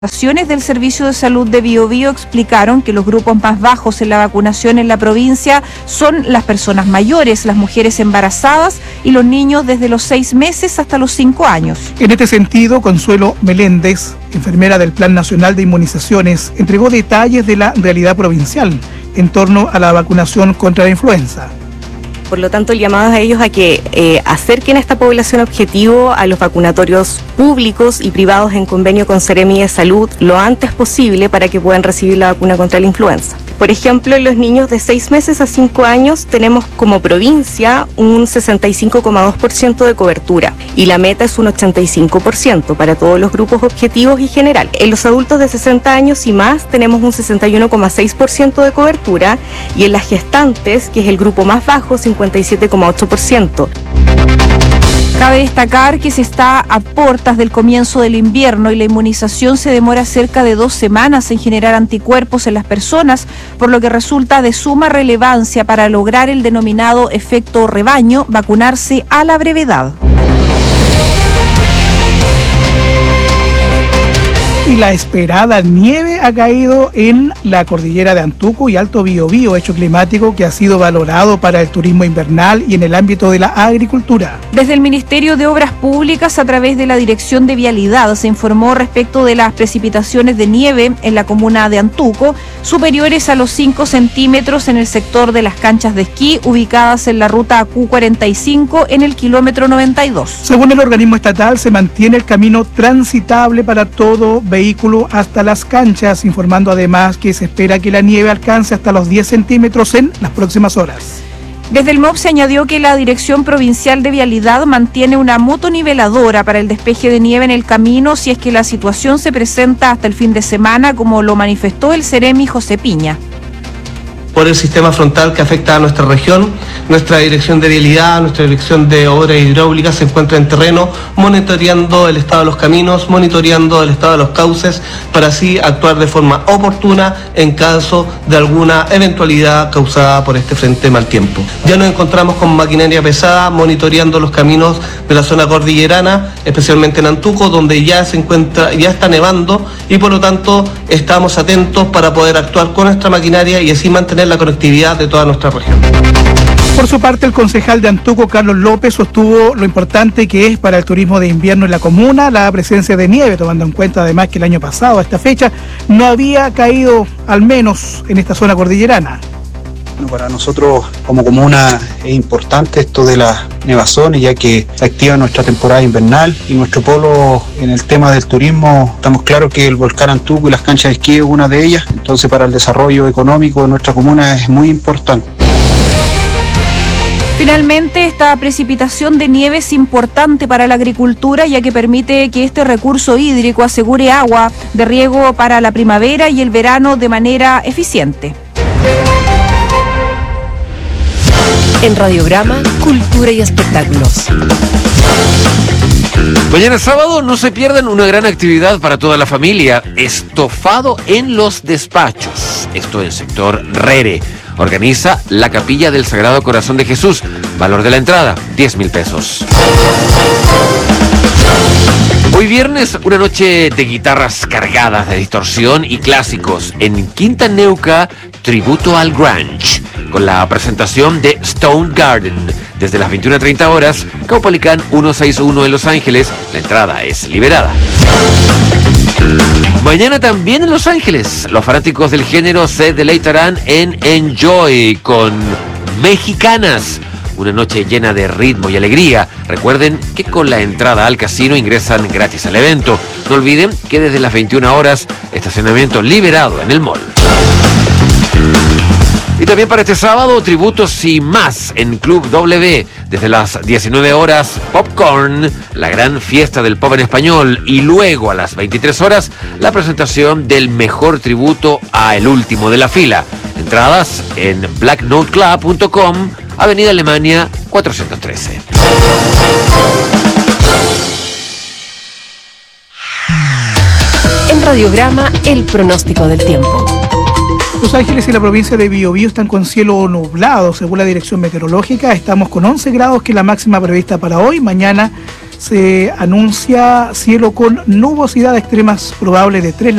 Del Servicio de Salud de Biobío explicaron que los grupos más bajos en la vacunación en la provincia son las personas mayores, las mujeres embarazadas y los niños desde los 6 meses hasta los 5 años. En este sentido, Consuelo Meléndez, enfermera del Plan Nacional de Inmunizaciones, entregó detalles de la realidad provincial en torno a la vacunación contra la influenza. Por lo tanto, el llamado es a ellos a que acerquen a esta población objetivo a los vacunatorios públicos y privados en convenio con Seremi de Salud lo antes posible para que puedan recibir la vacuna contra la influenza. Por ejemplo, en los niños de 6 meses a 5 años tenemos como provincia un 65,2% de cobertura y la meta es un 85% para todos los grupos objetivos y general. En los adultos de 60 años y más tenemos un 61,6% de cobertura y en las gestantes, que es el grupo más bajo, 57,8%. Cabe destacar que se está a puertas del comienzo del invierno y la inmunización se demora cerca de 2 semanas en generar anticuerpos en las personas, por lo que resulta de suma relevancia para lograr el denominado efecto rebaño, vacunarse a la brevedad. Y la esperada nieve ha caído en la cordillera de Antuco y Alto Biobío, hecho climático que ha sido valorado para el turismo invernal y en el ámbito de la agricultura. Desde el Ministerio de Obras Públicas, a través de la Dirección de Vialidad, se informó respecto de las precipitaciones de nieve en la comuna de Antuco, superiores a los 5 centímetros en el sector de las canchas de esquí, ubicadas en la ruta Q45 en el kilómetro 92. Según el organismo estatal, se mantiene el camino transitable para todo vehículo hasta las canchas, informando además que se espera que la nieve alcance hasta los 10 centímetros en las próximas horas. Desde el MOP se añadió que la Dirección Provincial de Vialidad mantiene una motoniveladora para el despeje de nieve en el camino si es que la situación se presenta hasta el fin de semana, como lo manifestó el Seremi José Piña. Por el sistema frontal que afecta a nuestra región, nuestra Dirección de Vialidad, nuestra Dirección de Obras Hidráulicas se encuentra en terreno monitoreando el estado de los caminos, monitoreando el estado de los cauces, para así actuar de forma oportuna en caso de alguna eventualidad causada por este frente mal tiempo. Ya nos encontramos con maquinaria pesada monitoreando los caminos de la zona cordillerana, especialmente en Antuco, donde ya está nevando y por lo tanto estamos atentos para poder actuar con nuestra maquinaria y así mantener la conectividad de toda nuestra región. Por su parte, el concejal de Antuco, Carlos López, sostuvo lo importante que es para el turismo de invierno en la comuna la presencia de nieve, tomando en cuenta además que el año pasado a esta fecha no había caído, al menos en esta zona cordillerana. Para nosotros como comuna es importante esto de las nevazones, ya que se activa nuestra temporada invernal y nuestro polo en el tema del turismo. Estamos claros que el volcán Antuco y las canchas de esquí es una de ellas, entonces para el desarrollo económico de nuestra comuna es muy importante. Finalmente, esta precipitación de nieve es importante para la agricultura, ya que permite que este recurso hídrico asegure agua de riego para la primavera y el verano de manera eficiente. En Radiograma, Cultura y Espectáculos. Mañana sábado no se pierdan una gran actividad para toda la familia, estofado en los despachos. Esto en sector Rere. Organiza la Capilla del Sagrado Corazón de Jesús. Valor de la entrada, 10,000 pesos. Hoy viernes, una noche de guitarras cargadas de distorsión y clásicos. En Quinta Neuca, tributo al grunge, con la presentación de Stone Garden. Desde las 21:30 horas, Caupolicán 161 en Los Ángeles. La entrada es liberada. Mañana también en Los Ángeles, los fanáticos del género se deleitarán en Enjoy con Mexicanas. Una noche llena de ritmo y alegría. Recuerden que con la entrada al casino ingresan gratis al evento. No olviden que desde las 21 horas, estacionamiento liberado en el mall. Y también para este sábado, tributos y más en Club W. Desde las 19 horas, Popcorn, la gran fiesta del pop en español. Y luego a las 23 horas, la presentación del mejor tributo a El Último de la Fila. Entradas en blacknoteclub.com, Avenida Alemania 413. En Radiograma, el pronóstico del tiempo. Los Ángeles y la provincia de Biobío están con cielo nublado. Según la Dirección Meteorológica, estamos con 11 grados, que es la máxima prevista para hoy. Mañana se anuncia cielo con nubosidad extremas probables de 3